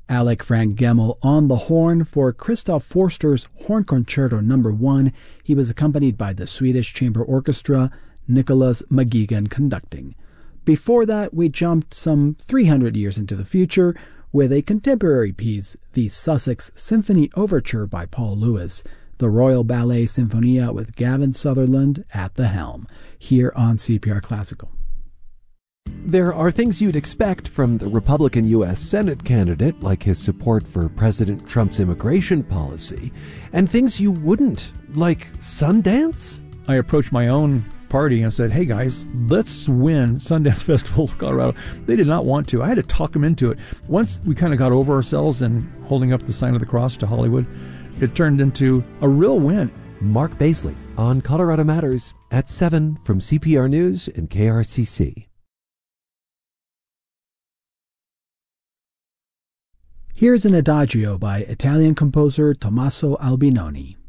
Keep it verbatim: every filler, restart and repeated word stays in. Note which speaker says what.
Speaker 1: Alec Frank Gemmel on the horn for Christoph Forster's Horn Concerto Number One. He was accompanied by the Swedish Chamber Orchestra, Nicholas McGuigan conducting. Before that, we jumped some three hundred years into the future with a contemporary piece, the Sussex Symphony Overture by Paul Lewis, the Royal Ballet Sinfonia with Gavin Sutherland at the helm, here on C P R Classical.
Speaker 2: There are things you'd expect from the Republican U S Senate candidate, like his support for President Trump's immigration policy, and things you wouldn't, like Sundance.
Speaker 3: I approached my own party and said, hey guys, let's win Sundance Festival of Colorado. They did not want to. I had to talk them into it. Once we kind of got over ourselves and holding up the sign of the cross to Hollywood, it turned into a real win.
Speaker 2: Mark Baisley on Colorado Matters at seven from C P R News and K R C C.
Speaker 1: Here's an adagio by Italian composer Tommaso Albinoni.